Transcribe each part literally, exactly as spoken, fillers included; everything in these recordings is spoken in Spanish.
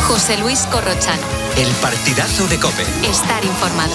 José Luis Corrochano. El partidazo de COPE. Estar informado.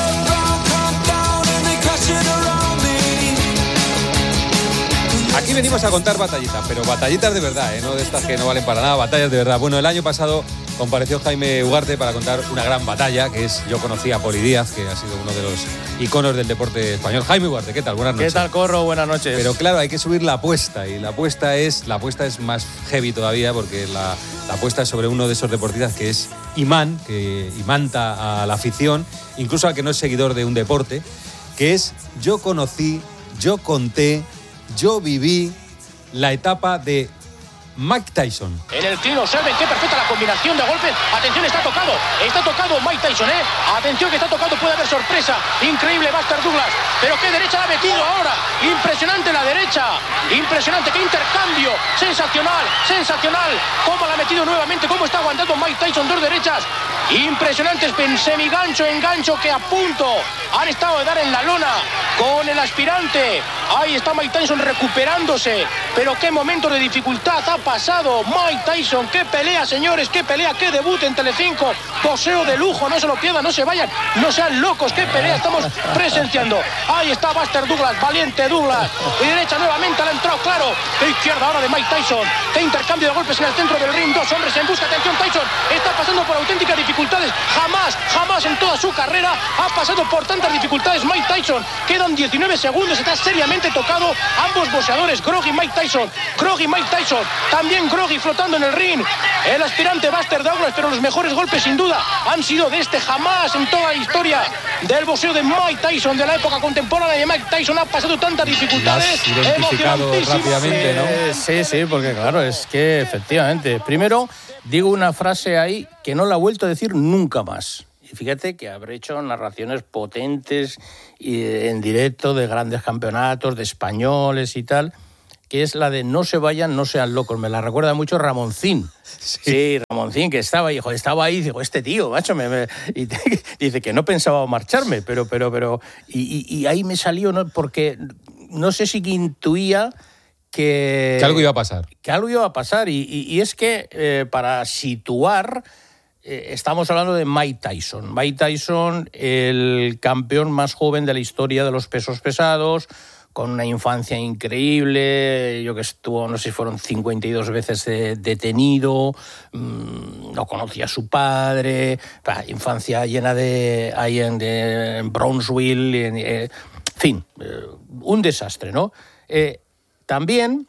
Aquí venimos a contar batallitas, pero batallitas de verdad, ¿eh? No de estas que no valen para nada, batallas de verdad. Bueno, el año pasado compareció Jaime Ugarte para contar una gran batalla, que es, yo conocí a Poli Díaz, que ha sido uno de los iconos del deporte español. Jaime Ugarte, ¿qué tal? Buenas noches. ¿Qué tal, Corro? Buenas noches. Pero claro, hay que subir la apuesta, y la apuesta es, la apuesta es más heavy todavía, porque la, la apuesta es sobre uno de esos deportistas que es imán, que imanta a la afición, incluso al que no es seguidor de un deporte, que es yo conocí, yo conté, yo viví la etapa de Mike Tyson. En el tiro, observen qué perfecta la combinación de golpes. Atención, está tocado, está tocado Mike Tyson, ¿eh? Atención que está tocado, puede haber sorpresa. Increíble Buster Douglas, pero qué derecha la ha metido ahora. Impresionante la derecha, impresionante, qué intercambio. Sensacional, sensacional. Cómo la ha metido nuevamente, cómo está aguantando Mike Tyson, dos derechas. Impresionantes, semigancho, engancho que a punto han estado de dar en la lona con el aspirante. Ahí está Mike Tyson recuperándose, pero qué momento de dificultad ha pasado Mike Tyson. Qué pelea, señores, qué pelea, qué debut en Telecinco. Boxeo de lujo, no se lo pierdan, no se vayan, no sean locos, qué pelea estamos presenciando. Ahí está Buster Douglas, valiente Douglas. Y derecha nuevamente, le ha entrado claro. De izquierda ahora de Mike Tyson. Qué intercambio de golpes en el centro del ring. Dos hombres en busca. Atención, Tyson está pasando por auténticas dificultades. Jamás, jamás en toda su carrera ha pasado por tantas dificultades Mike Tyson. Quedan diecinueve segundos, está seriamente tocado. Ambos boxeadores, Groggy y Mike Tyson. Groggy y Mike Tyson. También Groggy flotando en el ring. El aspirante Buster Douglas, pero los mejores golpes sin duda han sido de este. Jamás en toda la historia del boxeo de Mike Tyson, de la época contemporánea de Mike Tyson, ha pasado tantas dificultades. Identificado rápidamente, ¿no? Eh, sí, sí, porque claro, es que efectivamente. Primero, digo una frase ahí que no la he vuelto a decir nunca más. Y fíjate que habré hecho narraciones potentes y en directo de grandes campeonatos, de españoles y tal, que es la de no se vayan, no sean locos. Me la recuerda mucho Ramoncín. Sí, sí, Ramoncín, que estaba ahí, joder, estaba ahí, digo, este tío, macho, me, me, y te, dice que no pensaba marcharme, pero, pero, pero, y, y, y ahí me salió, ¿no? Porque no sé si intuía que... Que algo iba a pasar. Que algo iba a pasar, y, y, y es que eh, para situar... Estamos hablando de Mike Tyson. Mike Tyson, el campeón más joven de la historia de los pesos pesados, con una infancia increíble. Yo que estuvo, no sé si fueron cincuenta y dos veces de, detenido, mmm, no conocía a su padre, infancia llena de... ahí en, de, en Brownsville, en, eh, en fin, eh, un desastre, ¿no? Eh, también...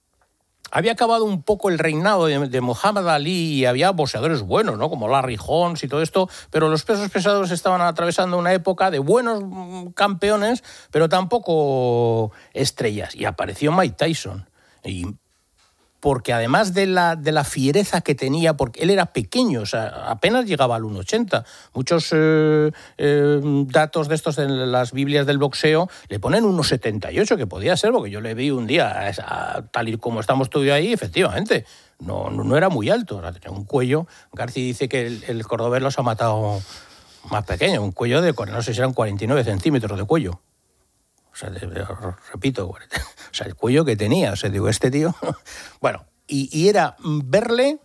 Había acabado un poco el reinado de, de Muhammad Ali y había boxeadores buenos, ¿no? Como Larry Holmes y todo esto, pero los pesos pesados estaban atravesando una época de buenos campeones, pero tampoco estrellas. Y apareció Mike Tyson. Y porque además de la, de la fiereza que tenía, porque él era pequeño, o sea, apenas llegaba al uno ochenta. Muchos eh, eh, datos de estos en las Biblias del boxeo le ponen uno setenta y ocho, que podía ser, porque yo le vi un día, a, a, tal y como estamos tú y ahí, efectivamente, no, no, no era muy alto, tenía un cuello. García dice que el, el cordobés los ha matado más pequeño, un cuello de, no sé si eran cuarenta y nueve centímetros de cuello. O sea, de, de, repito, o sea, el cuello que tenía, o sea, digo, este tío... Bueno, y, y era verle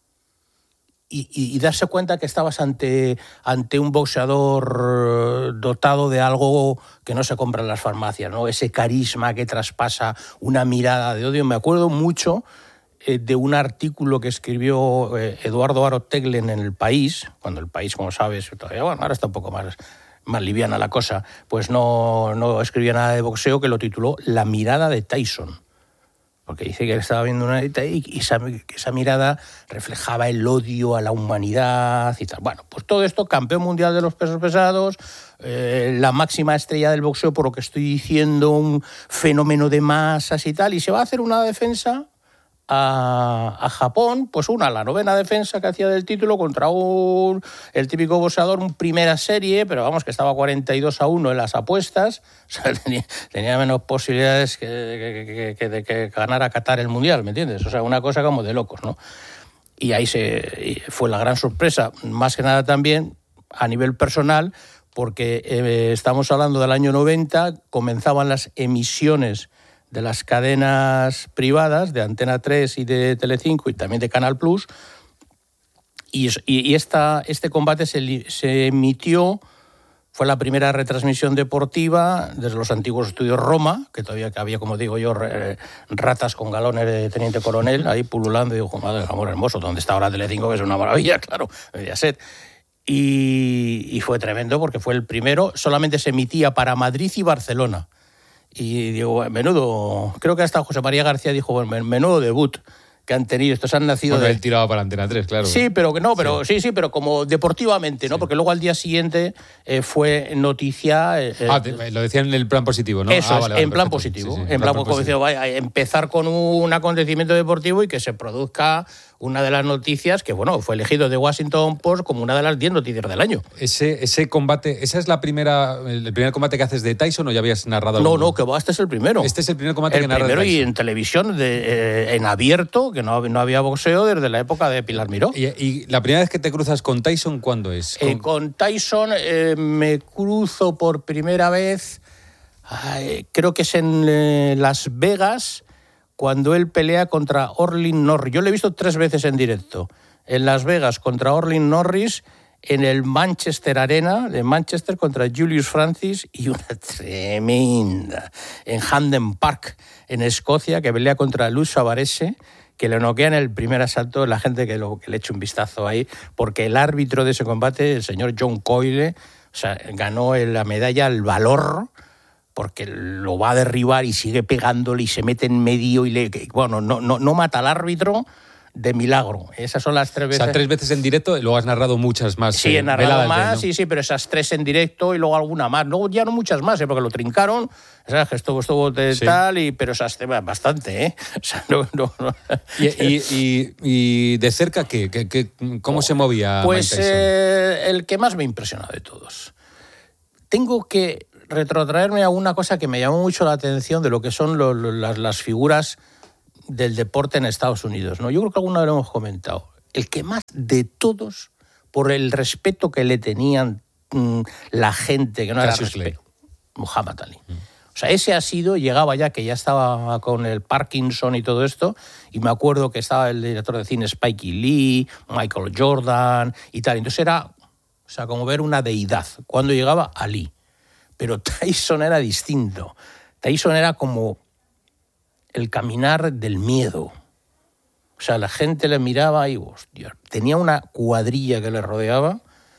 y, y, y darse cuenta que estabas ante, ante un boxeador dotado de algo que no se compra en las farmacias, ¿no? Ese carisma que traspasa, una mirada de odio. Me acuerdo mucho eh, de un artículo que escribió eh, Eduardo Aro Teglen en El País, cuando El País, como sabes, todavía, bueno, ahora está un poco más... más liviana la cosa, pues no, no escribía nada de boxeo, que lo tituló La mirada de Tyson, porque dice que estaba viendo una y esa, esa mirada reflejaba el odio a la humanidad y tal. Bueno, pues todo esto, campeón mundial de los pesos pesados, eh, la máxima estrella del boxeo, por lo que estoy diciendo, un fenómeno de masas y tal, y se va a hacer una defensa A, a Japón, pues una, la novena defensa que hacía del título contra un, el típico boxeador, un primera serie, pero vamos, que estaba cuarenta y dos a uno en las apuestas, o sea, tenía, tenía menos posibilidades que, que, que, de que ganara Qatar el Mundial, ¿me entiendes? O sea, una cosa como de locos, ¿no? Y ahí se fue la gran sorpresa, más que nada también a nivel personal, porque eh, estamos hablando del año noventa, comenzaban las emisiones de las cadenas privadas de Antena tres y de Telecinco y también de Canal Plus, Y, y esta, este combate se, se emitió, fue la primera retransmisión deportiva desde los antiguos estudios Roma, que todavía había, como digo yo, ratas con galones de teniente coronel ahí pululando. Y digo, madre, amor hermoso, ¿dónde está ahora Telecinco? Que es una maravilla, claro, Mediaset. Y, y fue tremendo porque fue el primero, solamente se emitía para Madrid y Barcelona. Y digo, menudo, creo que hasta José María García dijo, bueno, menudo debut que han tenido, estos han nacido bueno, de... él tiraba para Antena tres, claro. Sí, pero que no, pero sí, sí, sí pero como deportivamente, ¿no? Sí. Porque luego al día siguiente eh, fue noticia... Eh, ah, te, lo decían en el plan positivo, ¿no? Eso ah, es, vale, vale, en plan perfecto. positivo. Sí, sí, en plan, plan positivo. Vaya, empezar con un acontecimiento deportivo y que se produzca una de las noticias que, bueno, fue elegido de Washington Post como una de las diez noticias del año. Ese, ese combate, ¿esa es la primera, el primer combate que haces de Tyson o ya habías narrado No, alguno? no, que va, este es el primero. Este es el primer combate el que narras de primero Tyson. Y en televisión, de, eh, en abierto, que no, no había boxeo desde la época de Pilar Miró. ¿Y, y la primera vez que te cruzas con Tyson, cuándo es? Con, eh, con Tyson eh, me cruzo por primera vez, ay, creo que es en eh, Las Vegas, cuando él pelea contra Orlin Norris. Yo lo he visto tres veces en directo. En Las Vegas contra Orlin Norris, en el Manchester Arena de Manchester contra Julius Francis, y una tremenda en Hampden Park, en Escocia, que pelea contra Luz Savarese, que le noquea en el primer asalto. La gente que, lo, que le eche un vistazo ahí, porque el árbitro de ese combate, el señor John Coyle, o sea, ganó la medalla al valor, porque lo va a derribar y sigue pegándole y se mete en medio y le... Bueno, no, no, no mata al árbitro de milagro. Esas son las tres veces... O sea, tres veces en directo y luego has narrado muchas más. Sí, eh, he narrado más, de, ¿no? sí, sí, pero esas tres en directo y luego alguna más. Luego ya no muchas más, ¿eh? Porque lo trincaron, ¿sabes? Que estuvo, estuvo de sí. tal, y, pero esas temas bastante, ¿eh? O sea, no... no, no. ¿Y, y, y, y de cerca qué? ¿Qué, qué cómo oh, se movía Pues Mike Tyson? Eh, el que más me impresiona de todos. Tengo que retrotraerme a una cosa que me llamó mucho la atención de lo que son lo, lo, las, las figuras del deporte en Estados Unidos, ¿no? Yo creo que alguna vez lo hemos comentado. El que más de todos, por el respeto que le tenían mmm, la gente, que no era respeto, Muhammad Ali. Mm. O sea, ese ha sido, llegaba ya, que ya estaba con el Parkinson y todo esto, y me acuerdo que estaba el director de cine Spike Lee, Michael Jordan y tal. Entonces era, o sea, como ver una deidad cuando llegaba Ali. Pero Tyson era distinto. Tyson era como el caminar del miedo. O sea, la gente le miraba y, hostia, tenía una cuadrilla que le rodeaba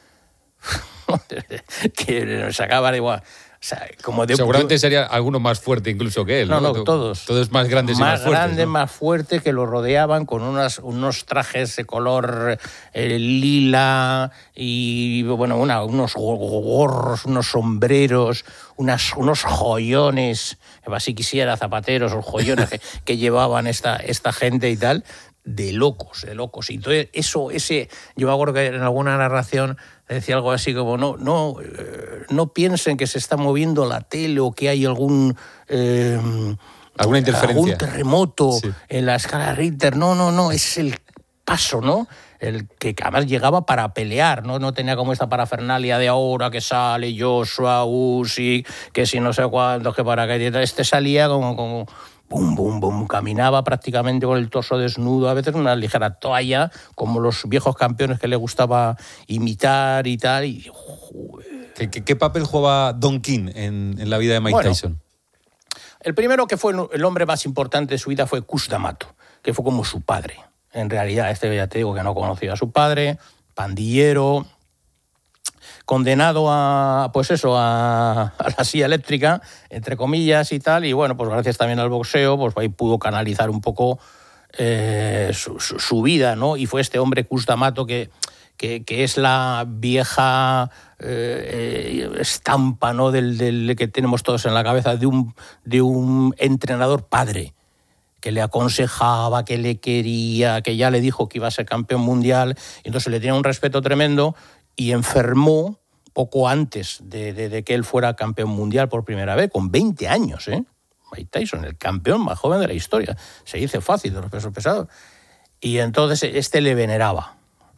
que nos sacaba de igual. O sea, como de, seguramente sería alguno más fuerte incluso que él. No, no, no todos. Todos más grandes más y más fuertes. Más grandes, ¿no? más fuertes, que lo rodeaban con unas, unos trajes de color eh, lila y, bueno, una, unos gorros, unos sombreros, unas, unos joyones, así quisiera zapateros o joyones que, que llevaban esta, esta gente y tal, de locos, de locos. Y entonces eso, ese, yo me acuerdo que en alguna narración decía algo así como, no, no, eh, no piensen que se está moviendo la tele o que hay algún... Eh, alguna interferencia. Algún terremoto sí. en la escala Richter. No, no, no, es el paso, ¿no? El que además llegaba para pelear, ¿no? No tenía como esta parafernalia de ahora que sale Joshua, Usyk, que si no sé cuántos, que para que... Este salía como... como bum, bum, bum, caminaba prácticamente con el torso desnudo, a veces una ligera toalla, como los viejos campeones que le gustaba imitar y tal. Y, ¿Qué, qué, qué papel jugaba Don King en, en la vida de Mike bueno, Tyson? El primero que fue el hombre más importante de su vida fue Cus D'Amato, que fue como su padre. En realidad, este ya te digo que no conocía a su padre, pandillero, condenado a, pues eso, a, a la silla eléctrica, entre comillas y tal, y bueno, pues gracias también al boxeo, pues ahí pudo canalizar un poco eh, su, su, su vida, ¿no? Y fue este hombre Cus D'Amato que, que, que es la vieja eh, estampa, ¿no? Del, del que tenemos todos en la cabeza de un, de un entrenador padre, que le aconsejaba, que le quería, que ya le dijo que iba a ser campeón mundial, y entonces le tenía un respeto tremendo. Y enfermó poco antes de, de, de que él fuera campeón mundial por primera vez, con veinte años, ¿eh? Mike Tyson, el campeón más joven de la historia. Se dice fácil de los pesos pesados. Y entonces este le veneraba.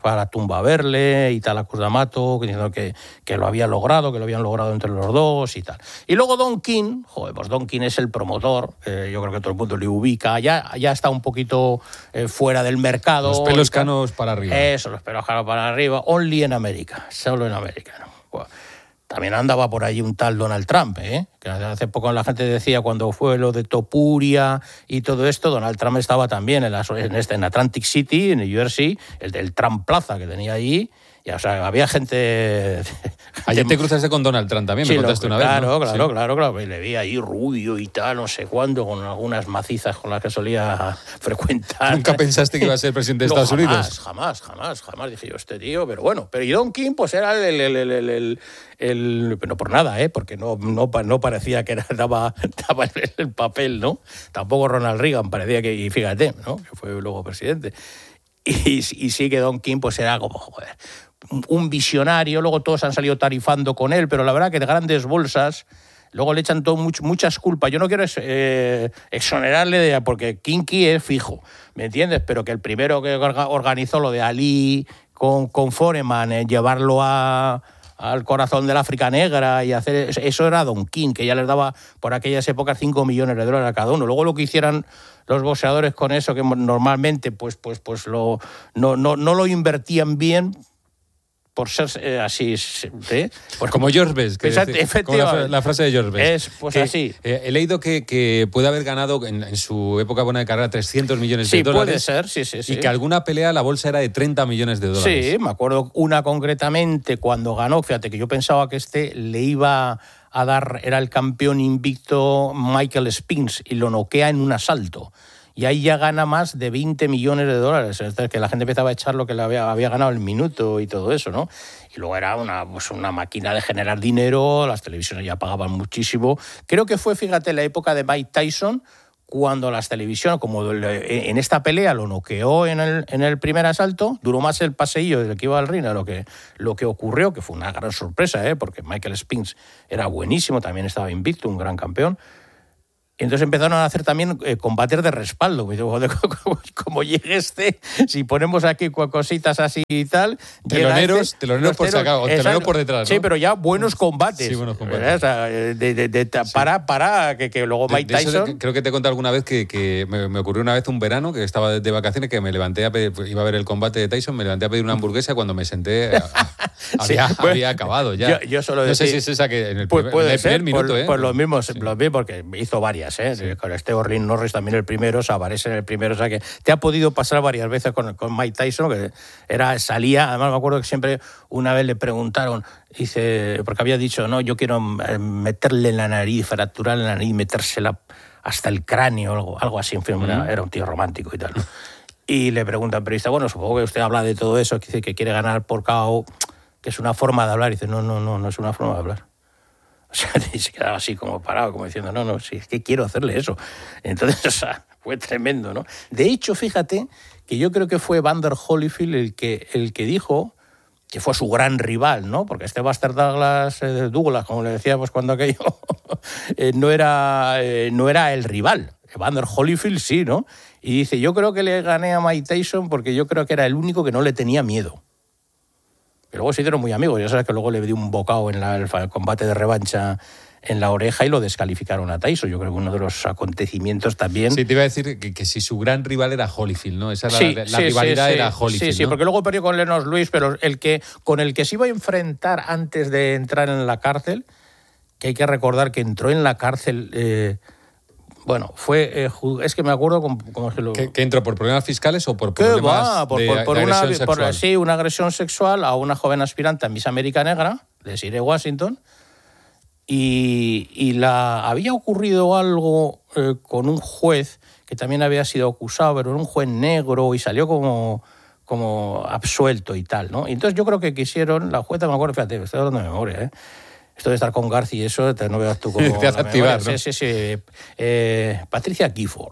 para la tumba a verle y tal, a Cruz d'Amato, diciendo que, que lo había logrado, que lo habían logrado entre los dos y tal. Y luego Don King, joder, pues Don King es el promotor, eh, yo creo que todo el mundo le ubica, ya, ya está un poquito eh, fuera del mercado. Los pelos canos para arriba. Eso, los pelos canos para arriba, only en América, solo en América, ¿no? Bueno, también andaba por allí un tal Donald Trump, ¿eh? Que hace poco la gente decía, cuando fue lo de Topuria y todo esto, Donald Trump estaba también en, la, en, este, en Atlantic City, en New Jersey, el del Trump Plaza que tenía allí. Y, o sea, había gente... Ayer te cruzaste con Donald Trump también, sí, me contaste lo, una claro, vez, ¿no? Claro, sí. claro, claro. Y le vi ahí rubio y tal, no sé cuándo, con algunas macizas con las que solía frecuentar. ¿Nunca pensaste que iba a ser presidente de no, Estados jamás, Unidos? Jamás, jamás, jamás. Dije yo, este tío, pero bueno. Pero y Don King, pues era el... el, el, el, el, el no por nada, ¿eh? Porque no, no, no parecía que era, daba, daba el, el papel, ¿no? Tampoco Ronald Reagan parecía que... Y fíjate, ¿no? Que fue luego presidente. Y, y sí que Don King, pues era como, joder... un visionario, luego todos han salido tarifando con él, pero la verdad que de grandes bolsas, luego le echan todo, much, muchas culpas. Yo no quiero eh, exonerarle, de, porque Kinky es fijo, ¿me entiendes? Pero que el primero que organizó lo de Ali con, con Foreman, eh, llevarlo a, al corazón del África Negra y hacer eso era Don King, que ya les daba por aquellas épocas cinco millones de dólares a cada uno. Luego lo que hicieran los boxeadores con eso, que normalmente pues, pues, pues lo, no, no, no lo invertían bien, por ser eh, así, ¿eh? Pues como George Best, que Exacto, dice, como la, la frase de George Best. Es pues que, así. Eh, he leído que, que puede haber ganado en, en su época buena de carrera trescientos millones sí, de dólares. Sí, puede ser, sí, sí, sí. Y que alguna pelea la bolsa era de treinta millones de dólares. Sí, me acuerdo una concretamente cuando ganó, fíjate que yo pensaba que este le iba a dar, era el campeón invicto Michael Spinks y lo noquea en un asalto. Y ahí ya gana más de veinte millones de dólares. Es decir, que la gente empezaba a echar lo que le había, había ganado el minuto y todo eso, ¿no? Y luego era una, pues una máquina de generar dinero, las televisiones ya pagaban muchísimo. Creo que fue, fíjate, la época de Mike Tyson, cuando las televisiones, como en esta pelea lo noqueó en el, en el primer asalto, duró más el paseillo del que iba al ring a lo que, lo que ocurrió, que fue una gran sorpresa, ¿eh? Porque Michael Spinks era buenísimo, también estaba invicto, un gran campeón. Entonces empezaron a hacer también eh, combates de respaldo. Como, como llegue este, si ponemos aquí cositas así y tal... Teloneros, este, teloneros por sacar, o teloneros por detrás, ¿no? Sí, pero ya buenos combates. Sí, buenos combates. O sea, de, de, de, de, sí. Para, para, que, que luego Mike de, de Tyson... De, creo que te he contado alguna vez que, que me, me ocurrió una vez un verano, que estaba de, de vacaciones, que me levanté a pedir, iba a ver el combate de Tyson, me levanté a pedir una hamburguesa, cuando me senté a, a, sí, había, pues, había acabado ya. Yo, yo solo no decir, sé si es esa que en el, pues primer, puede en el ser, primer minuto, por, ¿eh? Pues lo mismo, sí. lo mismo, porque hizo varias, ¿eh? Sí. Con este Orlin Norris también el primero, Savares en el primero, o sea que te ha podido pasar varias veces con, con Mike Tyson, que era, salía, además me acuerdo que siempre una vez le preguntaron, dice, porque había dicho, no, yo quiero meterle en la nariz, fracturarle la nariz, metérsela hasta el cráneo, algo, algo así, en fin, mm. era, era un tío romántico y tal. Y le pregunta al periodista, bueno, supongo que usted habla de todo eso, que dice que quiere ganar por K O, que es una forma de hablar, y dice, no, no, no, no es una forma de hablar. O sea, y se quedaba así como parado, como diciendo, no, no, sí, es que quiero hacerle eso. Entonces, o sea, fue tremendo, ¿no? De hecho, fíjate que yo creo que fue Evander Holyfield el que, el que dijo que fue su gran rival, ¿no? Porque este Buster Douglas, eh, Douglas, como le decíamos cuando aquello, eh, no, era, eh, no era el rival. Evander Holyfield sí, ¿no? Y dice, yo creo que le gané a Mike Tyson porque yo creo que era el único que no le tenía miedo. Pero luego se hicieron muy amigos. Ya sabes que luego le dio un bocado en la, el, el combate de revancha en la oreja y lo descalificaron a Tyson. Yo creo que uno de los acontecimientos también... Sí, te iba a decir que, que si su gran rival era Holyfield, ¿no? Esa sí, la, la sí, rivalidad sí, era sí, Holyfield, Sí, sí, ¿no? porque luego perdió con Lennox Lewis, pero el que con el que se iba a enfrentar antes de entrar en la cárcel, que hay que recordar que entró en la cárcel... Eh, Bueno, fue eh, es que me acuerdo como, como que lo... ¿Que, ¿Que entró por problemas fiscales o por problemas va? Por, de, por, por de una, agresión por, sexual? sí, una agresión sexual a una joven aspirante a Miss América Negra, de Sire Washington, y, y la había ocurrido algo eh, con un juez que también había sido acusado, pero era un juez negro y salió como, como absuelto y tal, ¿no? Y entonces yo creo que quisieron, la jueza, me acuerdo, fíjate, estoy hablando de memoria, ¿eh? Esto de estar con García y eso, te, no veas tú como... Te hace activar, ¿no? Sí, sí, sí. Eh, Patricia Gifford,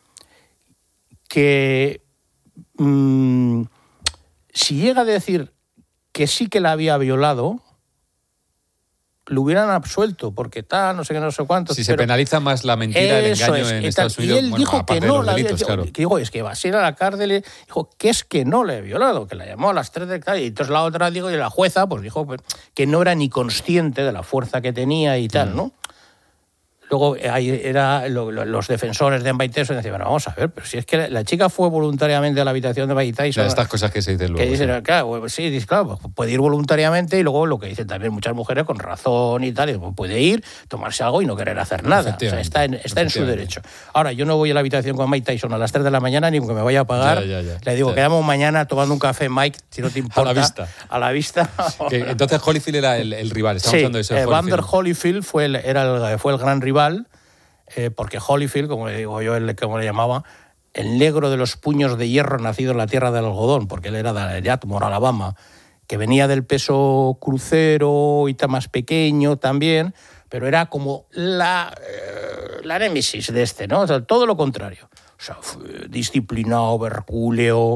que mmm, si llega a decir que sí que la había violado, lo hubieran absuelto, porque tal, no sé qué, no sé cuánto. Si se penaliza más la mentira, el engaño es, en y Estados tal, Unidos, y él bueno, dijo que no, la delitos, había, claro. que digo, es que va a ir a la cárcel, dijo que es que no le he violado, que la llamó a las tres de la tarde, y entonces la otra, digo, y la jueza, pues dijo pues, que no era ni consciente de la fuerza que tenía y tal, mm. ¿no? Luego ahí era lo, lo, los defensores de Mike Tyson decían, bueno, vamos a ver, pero si es que la, la chica fue voluntariamente a la habitación de Mike Tyson. De estas cosas que se dicen luego. Que dicen, sí. claro, sí, dice, claro, puede ir voluntariamente y luego lo que dicen también muchas mujeres con razón y tal, y puede ir, tomarse algo y no querer hacer nada. O sea, está en, está en su derecho. Ahora, yo no voy a la habitación con Mike Tyson a las tres de la mañana ni porque me vaya a pagar. Ya, ya, ya. Le digo, ya. Quedamos mañana tomando un café, Mike, si no te importa. A la vista. A la vista. Que, entonces Holyfield era el, el rival, estamos sí, hablando de eso. Eh, Vander Holyfield fue el, era el, fue el gran rival. Eh, porque Holyfield, como le digo yo, el, como le llamaba, el negro de los puños de hierro nacido en la tierra del algodón, porque él era de Atmore, Alabama, que venía del peso crucero y tan más pequeño también, pero era como la, eh, la némesis de este, ¿no? O sea, todo lo contrario. O sea, disciplinado, hercúleo,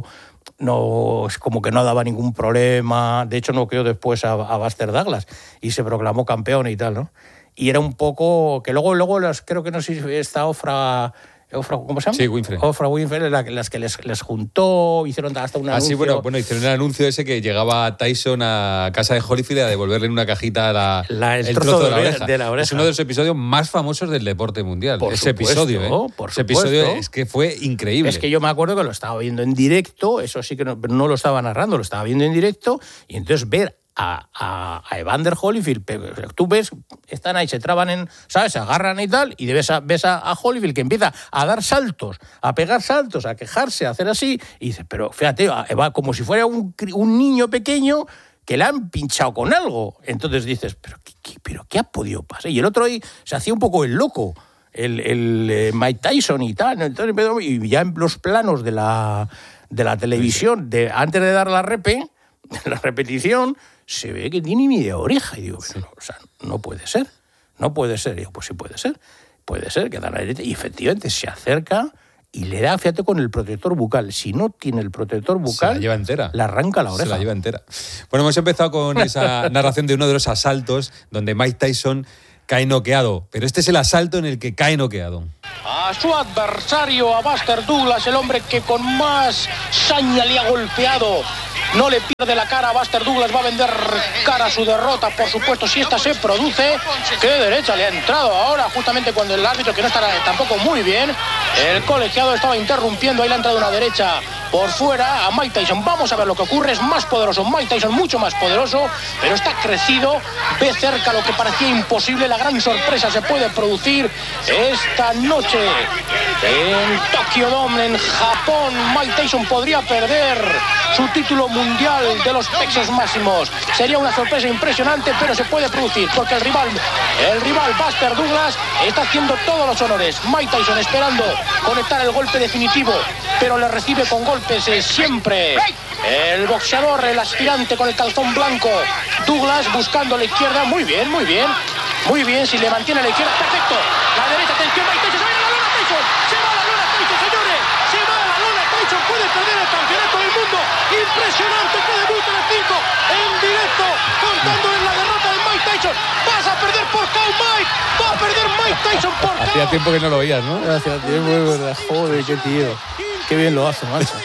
no, es como que no daba ningún problema. De hecho, no quedó después a, a Buster Douglas y se proclamó campeón y tal, ¿no? Y era un poco... que luego, luego los, creo que no sé si está Ofra... Ofra ¿cómo se llama? Sí, Winfrey. Ofra Winfrey, la, las que les, les juntó, hicieron hasta un anuncio. Ah, sí, bueno, bueno, hicieron el anuncio ese que llegaba Tyson a casa de Holyfield a devolverle en una cajita la, la, el, el trozo, trozo de, de, la oreja. de la oreja. Es uno de los episodios más famosos del deporte mundial. Por ese supuesto, episodio, ¿eh? Por ese supuesto. episodio es que fue increíble. Es que yo me acuerdo que lo estaba viendo en directo, eso sí que no, no lo estaba narrando, lo estaba viendo en directo, y entonces ver a, a, a Evander Holyfield, tú ves, están ahí, se traban en, ¿sabes? Se agarran y tal, y ves a, ves a, a Holyfield que empieza a dar saltos, a pegar saltos, a quejarse, a hacer así, y dices, pero fíjate, va como si fuera un, un niño pequeño que le han pinchado con algo. Entonces dices, pero ¿qué, qué, pero ¿qué ha podido pasar? Y el otro ahí se hacía un poco el loco, el, el eh, Mike Tyson y tal, entonces, y ya en los planos de la, de la televisión, de, antes de dar la repe, la repetición, se ve que tiene media oreja. Y digo, pero no, o sea, no puede ser, no puede ser. Y digo, pues sí puede ser, puede ser que da la derecha. Y efectivamente se acerca y le da, fíjate, con el protector bucal. Si no tiene el protector bucal, se la lleva entera. Le arranca la oreja. Se la lleva entera. Bueno, hemos empezado con esa narración de uno de los asaltos donde Mike Tyson cae noqueado. Pero este es el asalto en el que cae noqueado. A su adversario, a Buster Douglas, el hombre que con más saña le ha golpeado. No le pierde la cara a Buster Douglas, va a vender cara a su derrota, por supuesto, si esta se produce. Qué derecha le ha entrado ahora, justamente cuando el árbitro, que no estará tampoco muy bien, el colegiado estaba interrumpiendo, ahí le ha entrado una derecha por fuera a Mike Tyson. Vamos a ver lo que ocurre, es más poderoso Mike Tyson, mucho más poderoso, pero está crecido, ve cerca lo que parecía imposible, la gran sorpresa se puede producir esta noche en Tokyo Dome, en Japón. Mike Tyson podría perder su título mundial de los pesos máximos. Sería una sorpresa impresionante, pero se puede producir porque el rival, el rival Buster Douglas está haciendo todos los honores. Mike Tyson esperando conectar el golpe definitivo, pero le recibe con golpes eh, siempre el boxeador, el aspirante con el calzón blanco. Douglas buscando la izquierda, muy bien, muy bien, muy bien, si le mantiene la izquierda, perfecto. La derecha, atención, Mike Tyson, se va a la lona Tyson, se va a la lona Tyson, señores, se va a la lona Tyson, puede perder el campeonato del mundo. Impresionante que debute en el circo, en directo, contando en la derrota de Mike Tyson. Vas a perder por K O, Mike, va a perder Mike Tyson por K O. Hacía tiempo que no lo oías, ¿no? Hacía tiempo, es verdad, joder, qué tío. Qué bien lo hace, macho.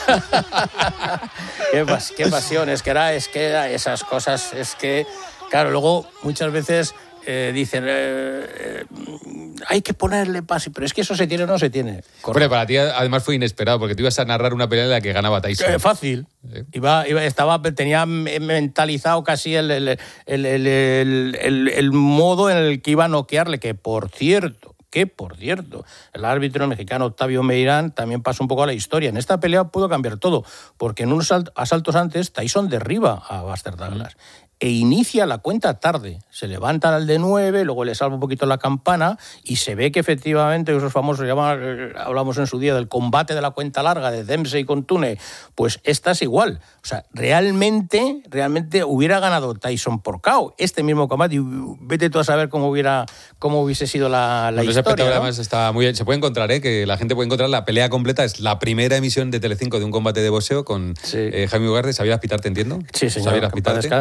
qué, pas, qué pasión, es que era, es que era esas cosas, es que, claro, luego muchas veces eh, dicen, eh, eh, hay que ponerle pase, pero es que eso se tiene o no se tiene. Pero para ti además fue inesperado, porque tú ibas a narrar una pelea en la que ganaba Tyson. Eh, fácil. ¿Eh? Iba, iba, estaba, tenía mentalizado casi el, el, el, el, el, el, el modo en el que iba a noquearle, que por cierto, que, por cierto, el árbitro mexicano Octavio Meirán también pasó un poco a la historia. En esta pelea pudo cambiar todo, porque en unos asaltos antes Tyson derriba a Buster Douglas e inicia la cuenta tarde. Se levanta al de nueve, luego le salva un poquito la campana y se ve que efectivamente esos famosos, llaman, hablamos en su día del combate de la cuenta larga de Dempsey con Tune, pues esta es igual. O sea, realmente, realmente hubiera ganado Tyson por K O este mismo combate y vete tú a saber cómo hubiera cómo hubiese sido la, la bueno, historia, ¿no? Además está muy bien. Se puede encontrar, ¿eh? Que la gente puede encontrar la pelea completa. Es la primera emisión de Telecinco de un combate de boxeo con sí. eh, Jaime Ugarte. ¿Sabías pitarte, entiendo? Sí, señor. ¿Sabías pitarte? Descanse con Xavier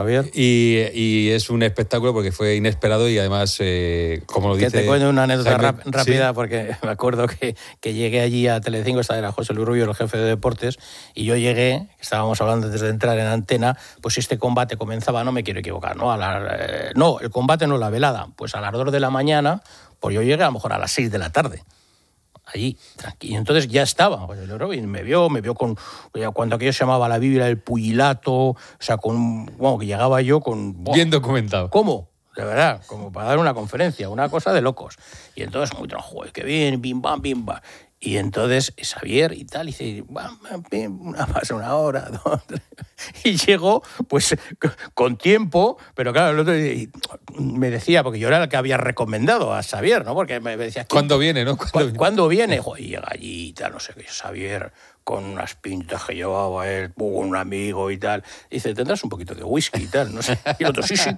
Javier. Y, y es un espectáculo porque fue inesperado y además, eh, como lo dice... Que te cuento una anécdota Jaime, rap, rápida, sí. porque me acuerdo que, que llegué allí a Telecinco, esta era José Luis Rubio, el jefe de deportes, y yo llegué, estábamos hablando antes de entrar en antena, pues este combate comenzaba, no me quiero equivocar, ¿no? A la, eh, no, el combate no, la velada, pues a las dos de la mañana, pues yo llegué a lo mejor a las seis de la tarde. Allí, tranquilo. Entonces ya estaba. Pues, y me vio, me vio con. Cuando aquello se llamaba la Biblia del Pugilato, o sea, con. Bueno, que llegaba yo con. ¡Buah! Bien documentado. ¿Cómo? De verdad, como para dar una conferencia, una cosa de locos. Y entonces, muy tranquilo, joder, qué bien, bim, bam, bim, bam. Y entonces Xavier y tal, y dice, bam, bam, bim, una, pasa una hora, dos, tres. Y llegó, pues, con tiempo, pero claro, el otro me decía, porque yo era el que había recomendado a Xavier, ¿no? Porque me decía... ¿Cuándo viene, no? ¿Cuándo viene? ¿Cuándo viene? Joder, y llega allí y tal, no sé qué, Xavier, con unas pintas que llevaba él, con un amigo y tal. Y dice, ¿tendrás un poquito de whisky y tal? No sé. Y el otro, sí, sí.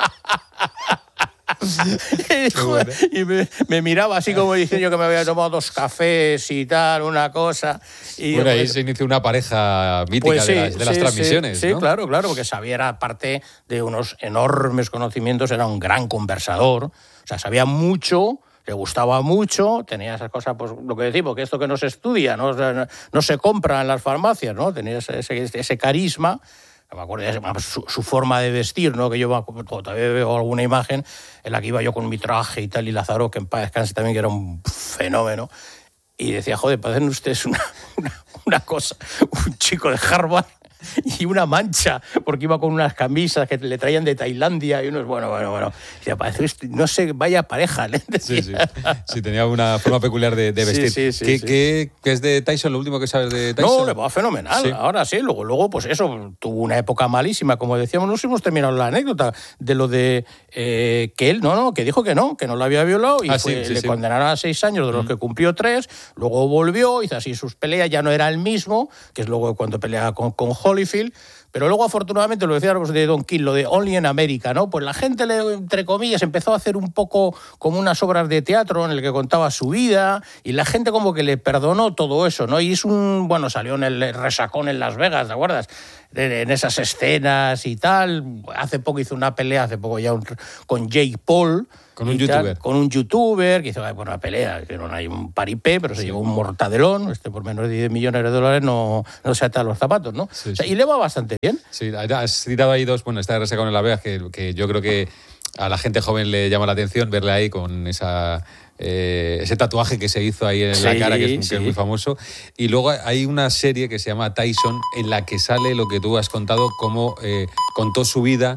Y, joder, y me, me miraba así como diciendo que me había tomado dos cafés y tal, una cosa. Y bueno, ahí pues, se inició una pareja mítica pues sí, de las, de las sí, transmisiones, sí, ¿no? Sí, claro, claro, porque Xavier, aparte de unos enormes conocimientos, era un gran conversador. O sea, sabía mucho, le gustaba mucho, tenía esas cosas, pues lo que decimos, que esto que no se estudia, no, no, no se compra en las farmacias, ¿no? Tenía ese, ese, ese carisma. Me acuerdo de su, su forma de vestir, ¿no? Que yo todavía veo alguna imagen en la que iba yo con mi traje y tal, y Lázaro, que en paz descanse también, que era un fenómeno. Y decía, joder, parecen ustedes una, una, una cosa, un chico de Harvard y una mancha, porque iba con unas camisas que le traían de Tailandia y unos, bueno, bueno, bueno. Decía, parece, no sé, vaya pareja. ¿eh? Sí, sí. Sí, tenía una forma peculiar de, de vestir. Sí, sí, sí, ¿Qué, sí. ¿qué, ¿Qué es de Tyson? ¿Lo último que sabes de Tyson? No, le va fenomenal. Sí. Ahora sí, luego, luego, pues eso, tuvo una época malísima, como decíamos, no hemos terminado la anécdota de lo de eh, que él, no, no, que dijo que no, que no la había violado y ah, fue, sí, sí, le sí. condenaron a seis años, de los mm. que cumplió tres, luego volvió, hizo así sus peleas, ya no era el mismo, que es luego cuando peleaba con, con Holyfield. Pero luego, afortunadamente, lo decíamos de Don King, lo de Only in America, ¿no? Pues la gente, entre comillas, empezó a hacer un poco como unas obras de teatro en el que contaba su vida y la gente como que le perdonó todo eso, ¿no? Y es un... Bueno, salió en el resacón en Las Vegas, ¿te acuerdas? En esas escenas y tal. Hace poco hizo una pelea, hace poco ya un, con Jake Paul. Con un youtuber. Tal, con un youtuber que hizo bueno, una pelea, que no hay un paripé, pero se sí. llevó un mortadelón. Este por menos de diez millones de dólares no, no se ata los zapatos, ¿no? Sí, o sea, sí. Y le va bastante bien. Sí, has citado ahí dos, bueno, está de resacón en Las Vegas, que, que yo creo que a la gente joven le llama la atención verle ahí con esa... Eh, ese tatuaje que se hizo ahí en sí, la cara, que es, sí. que es muy famoso. Y luego hay una serie que se llama Tyson, en la que sale lo que tú has contado, cómo eh, contó su vida.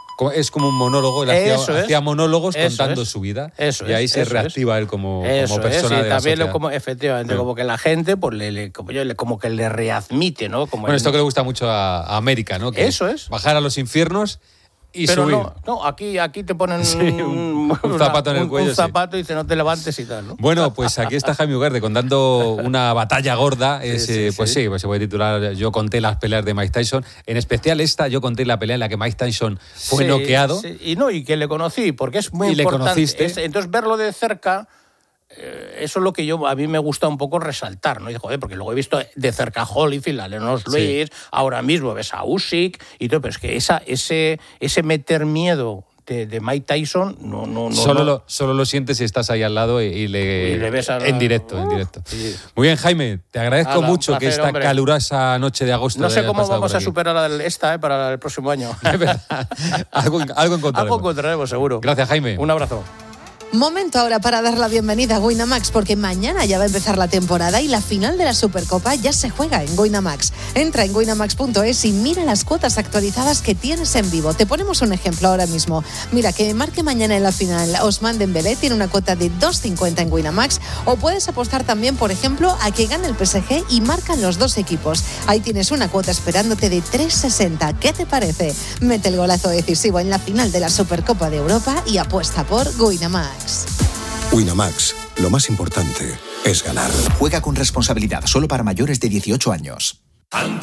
Es como un monólogo, él hacía, hacía monólogos eso contando es. su vida. Eso y ahí es, se reactiva él como, como persona es, de la también sociedad. Como, efectivamente, sí. como que la gente pues, le, le, como, yo, le, como que le readmite, ¿no? Como bueno, el, esto que le gusta mucho a, a América, ¿no? Que eso es. Bajar a los infiernos y pero subir. no, no aquí, aquí te ponen sí, un, un zapato en el cuello. Un zapato sí. y dice no te levantes y tal, ¿no? Bueno, pues aquí está Jaime Ugarte contando una batalla gorda. Es, sí, sí, pues sí, pues se puede titular Yo conté las peleas de Mike Tyson. En especial esta, yo conté la pelea en la que Mike Tyson fue sí, noqueado. Sí. Y no, y que le conocí, porque es muy y importante. Le conociste. Es, entonces verlo de cerca... Eso es lo que yo a mí me gusta un poco resaltar, ¿no? Y joder, porque luego he visto de cerca a Holyfield, a Lennox Lewis, sí. ahora mismo ves a Usyk y todo, pero es que esa, ese, ese meter miedo de, de Mike Tyson no, no, no, solo, no. Lo, solo lo sientes si estás ahí al lado y, y, le, y le ves a la... en directo, en directo. Sí. Muy bien, Jaime, te agradezco Ala, mucho placer, que esta hombre. calurosa noche de agosto. No sé cómo vamos a superar esta eh, para el próximo año. algo, algo encontraremos. Algo encontraremos, seguro. Gracias, Jaime. Un abrazo. Momento ahora para dar la bienvenida a Winamax, porque mañana ya va a empezar la temporada y la final de la Supercopa ya se juega en Winamax. Entra en winamax punto es y mira las cuotas actualizadas que tienes en vivo. Te ponemos un ejemplo ahora mismo. Mira, que marque mañana en la final Ousmane Dembélé tiene una cuota de dos cincuenta en Winamax, o puedes apostar también, por ejemplo, a que gane el P S G y marcan los dos equipos. Ahí tienes una cuota esperándote de tres sesenta. ¿Qué te parece? Mete el golazo decisivo en la final de la Supercopa de Europa y apuesta por Winamax. Winamax, lo más importante es ganar. Juega con responsabilidad, solo para mayores de dieciocho años.